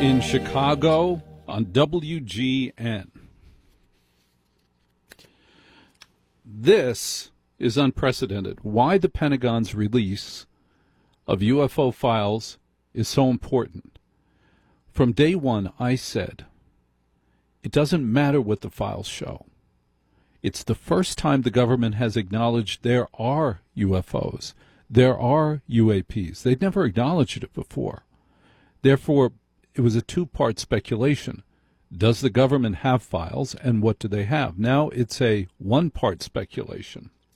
in Chicago on WGN. This is unprecedented. Why the Pentagon's release of UFO files is so important. From day one, I said, it doesn't matter what the files show. It's the first time the government has acknowledged there are UFOs. There are UAPs. They'd never acknowledged it before. Therefore, it was a two-part speculation. Does the government have files, and what do they have? Now it's a one-part speculation.